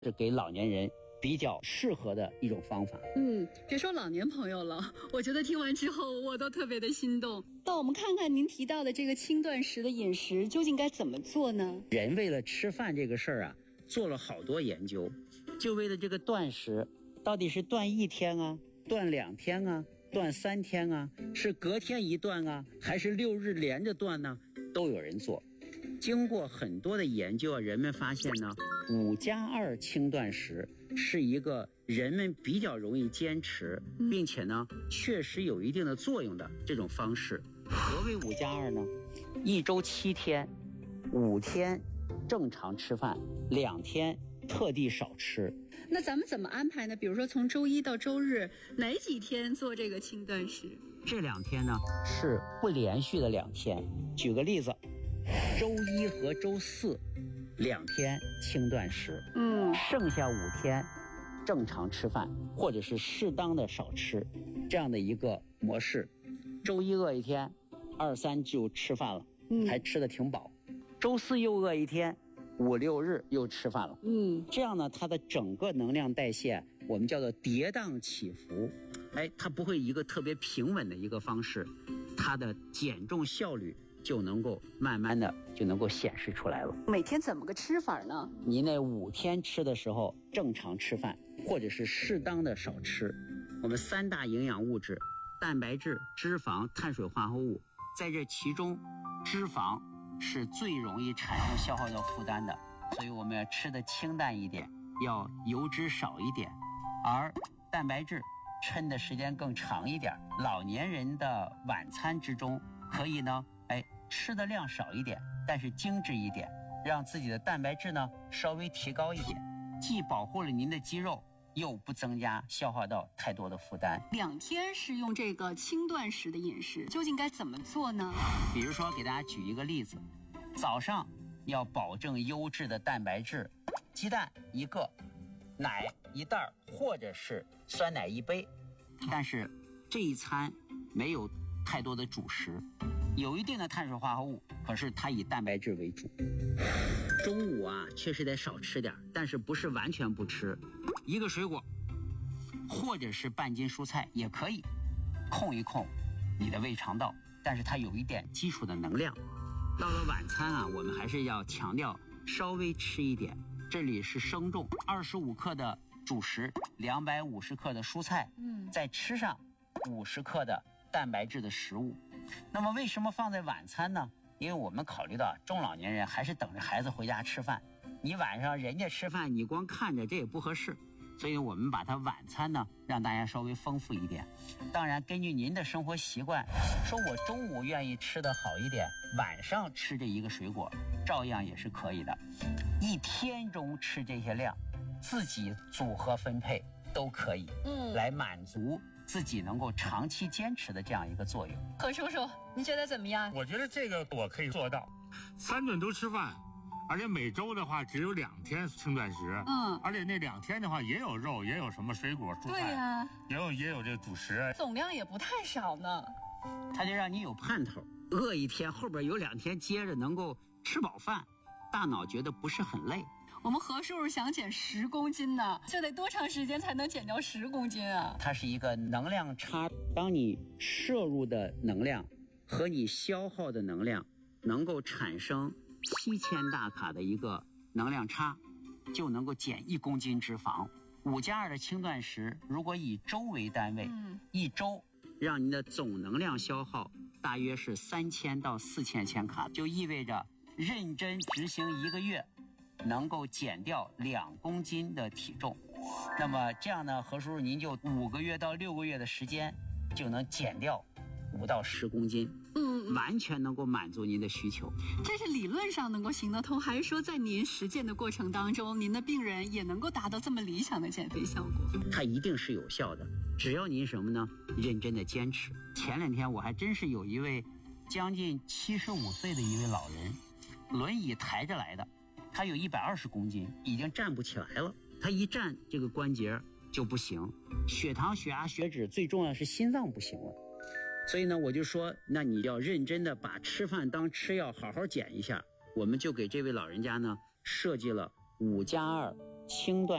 是给老年人比较适合的一种方法。 别说老年朋友了，我觉得听完之后我都特别的心动。那我们看看您提到的这个轻断食的饮食究竟该怎么做呢？ 人为了吃饭这个事儿啊，做了好多研究，就为了这个断食，到底是断1天啊，断2天啊，断3天啊，是隔天一断啊，还是6日连着断呢？都有人做。经过很多的研究啊，人们发现呢，5+2轻断食是一个人们比较容易坚持，并且呢确实有一定的作用的这种方式。何为5+2呢？1周7天，5天正常吃饭，2天特地少吃。 那咱们怎么安排呢？比如说从周一到周日哪几天做这个轻断食？ 这2天呢是不连续的2天。举个例子，周一和周四2天轻断食，剩下5天正常吃饭，或者是适当的少吃，这样的一个模式。周一饿1天，2、3就吃饭了，还吃得挺饱。周四又饿1天，5、6日又吃饭了。这样呢，它的整个能量代谢我们叫做跌宕起伏，它不会一个特别平稳的一个方式，它的减重效率就能够慢慢的就能够显示出来了。 每天怎么个吃法呢？ 你那5天吃的时候正常吃饭，或者是适当的少吃。我们3大营养物质，蛋白质、脂肪、碳水化合物，在这其中脂肪是最容易产生消耗掉负担的，所以我们要吃的清淡一点，要油脂少一点，而蛋白质抻的时间更长一点。老年人的晚餐之中可以呢吃的量少一点，但是精致一点，让自己的蛋白质呢稍微提高一点，既保护了您的肌肉，又不增加消耗到太多的负担。 2天是用这个轻断食的饮食，究竟该怎么做呢？ 比如说给大家举一个例子，早上要保证优质的蛋白质，鸡蛋1个，奶1袋，或者是酸奶1杯。但是这一餐没有太多的主食，有一定的碳水化合物，可是它以蛋白质为主。中午啊确实得少吃点，但是不是完全不吃，1个水果或者是半斤蔬菜也可以，控一控你的胃肠道，但是它有一点基础的能量。到了晚餐啊，我们还是要强调稍微吃一点，这里是生重，25克的主食，250克的蔬菜，再吃上50克的蛋白质的食物。那么为什么放在晚餐呢？因为我们考虑到中老年人还是等着孩子回家吃饭，你晚上人家吃饭你光看着这也不合适，所以我们把它晚餐呢让大家稍微丰富一点。当然根据您的生活习惯，说我中午愿意吃的好一点，晚上吃这1个水果照样也是可以的。1天中吃这些量，自己组合分配都可以，来满足自己能够长期坚持的这样一个作用。 何叔叔，你觉得怎么样？ 我觉得这个我可以做到，3顿都吃饭，而且每周的话只有2天轻断食，而且那2天的话也有肉，也有什么水果、蔬菜， 对呀， 也有这个主食， 总量也不太少呢。 它就让你有盼头，饿1天，后边有2天接着能够吃饱饭，大脑觉得不是很累。 我们何叔叔想减10公斤呢，这得多长时间才能减掉10公斤啊？ 它是一个能量差，当你摄入的能量和你消耗的能量能够产生7000大卡的一个能量差，就能够减1公斤脂肪。5+2的轻断食，如果以周为单位，1周让您的总能量消耗大约是3000到4000千卡，就意味着认真执行1个月能够减掉2公斤的体重。那么这样呢，何叔叔您就5个月到6个月的时间就能减掉5到10公斤，完全能够满足您的需求。 这是理论上能够行得通，还是说在您实践的过程当中，您的病人也能够达到这么理想的减肥效果？ 它一定是有效的，只要您什么呢？认真的坚持。前2天我还真是有一位将近75岁的一位老人，轮椅抬着来的，他有120公斤，已经站不起来了。他一站这个关节就不行，血糖、血压、血脂，最重要是心脏不行了。所以呢，我就说，那你要认真的把吃饭当吃药，好好减一下。我们就给这位老人家呢设计了5+2 轻断